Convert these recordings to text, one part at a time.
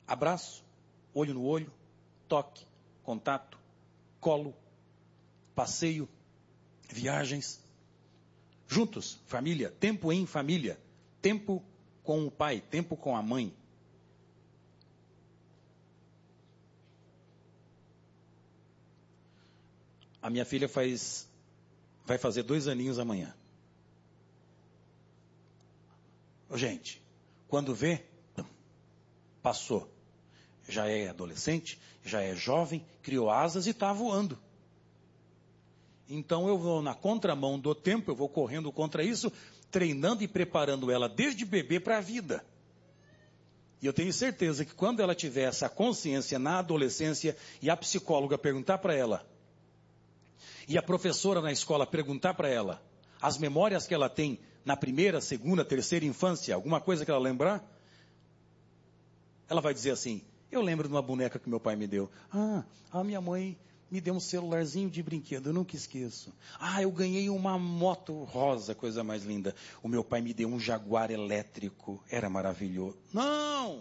Abraço, olho no olho, toque, contato, colo, passeio, viagens. Juntos, família, tempo em família, tempo com o pai, tempo com a mãe. A minha filha vai fazer 2 aninhos amanhã. Gente, quando vê, passou. Já é adolescente, já é jovem, criou asas e está voando. Então eu vou na contramão do tempo, eu vou correndo contra isso, treinando e preparando ela desde bebê para a vida. E eu tenho certeza que quando ela tiver essa consciência na adolescência e a psicóloga perguntar para ela, e a professora na escola perguntar para ela as memórias que ela tem na primeira, segunda, terceira infância, alguma coisa que ela lembrar, ela vai dizer assim, eu lembro de uma boneca que meu pai me deu. A minha mãe me deu um celularzinho de brinquedo, eu nunca esqueço. Eu ganhei uma moto rosa, coisa mais linda. O meu pai me deu um Jaguar elétrico, era maravilhoso. Não!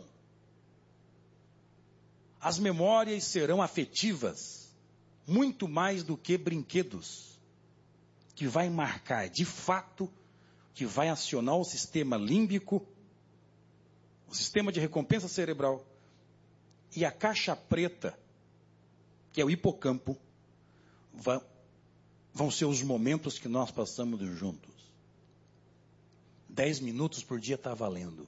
As memórias serão afetivas, muito mais do que brinquedos, que vai marcar, de fato, que vai acionar o sistema límbico, o sistema de recompensa cerebral, e a caixa preta, que é o hipocampo, vão ser os momentos que nós passamos juntos. 10 minutos por dia está valendo.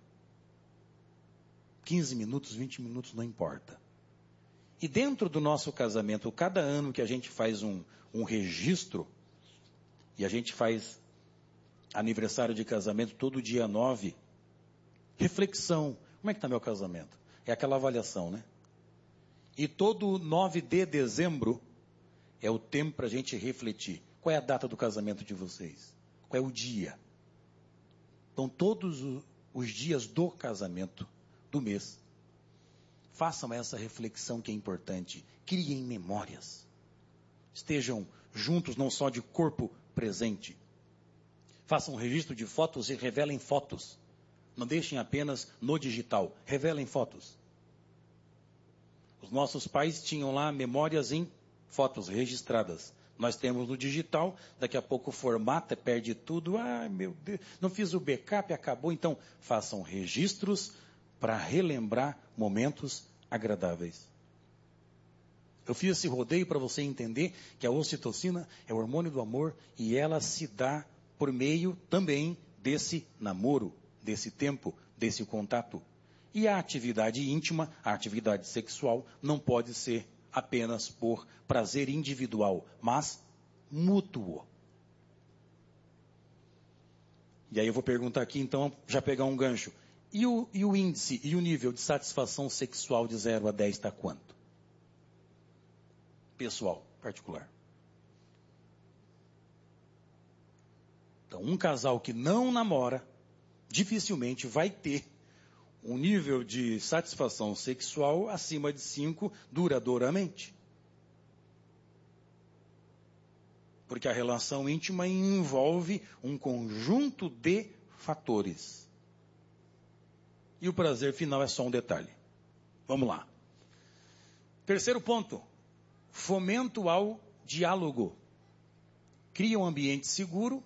15 minutos, 20 minutos, não importa. E dentro do nosso casamento, cada ano que a gente faz um registro, e a gente faz aniversário de casamento todo dia 9, reflexão, como é que está meu casamento? É aquela avaliação, né? E todo 9 de dezembro é o tempo para a gente refletir. Qual é a data do casamento de vocês? Qual é o dia? Então todos os dias do casamento, do mês, façam essa reflexão que é importante. Criem memórias. Estejam juntos, não só de corpo presente. Façam um registro de fotos e revelem fotos. Não deixem apenas no digital. Revelem fotos. Os nossos pais tinham lá memórias em fotos registradas. Nós temos no digital, daqui a pouco formata, perde tudo. Meu Deus, não fiz o backup, acabou. Então, façam registros para relembrar momentos agradáveis. Eu fiz esse rodeio para você entender que a ocitocina é o hormônio do amor e ela se dá por meio também desse namoro, desse tempo, desse contato. E a atividade íntima, a atividade sexual, não pode ser apenas por prazer individual, mas mútuo. E aí eu vou perguntar aqui, então, já pegar um gancho. E o índice e o nível de satisfação sexual de 0 a 10 está quanto? Pessoal, particular. Então, um casal que não namora, dificilmente vai ter um nível de satisfação sexual acima de 5 duradouramente. Porque a relação íntima envolve um conjunto de fatores. E o prazer final é só um detalhe. Vamos lá. Terceiro ponto. Fomento ao diálogo. Cria um ambiente seguro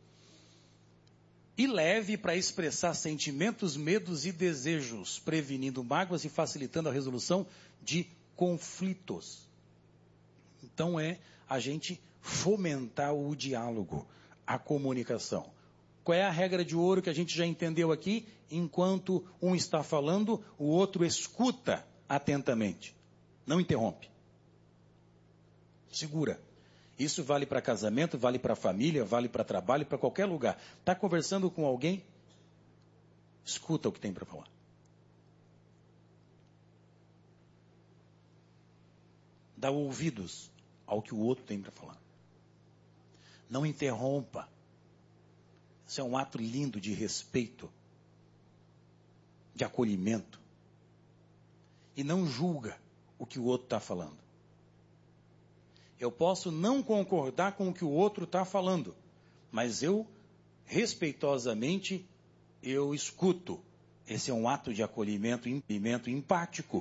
e leve para expressar sentimentos, medos e desejos, prevenindo mágoas e facilitando a resolução de conflitos. Então é a gente fomentar o diálogo, a comunicação. Qual é a regra de ouro que a gente já entendeu aqui? Enquanto um está falando, o outro escuta atentamente. Não interrompe. Segura. Isso vale para casamento, vale para família, vale para trabalho, para qualquer lugar. Está conversando com alguém? Escuta o que tem para falar. Dá ouvidos ao que o outro tem para falar. Não interrompa. Isso é um ato lindo de respeito, de acolhimento. E não julga o que o outro está falando. Eu posso não concordar com o que o outro está falando, mas eu, respeitosamente, eu escuto. Esse é um ato de acolhimento empático.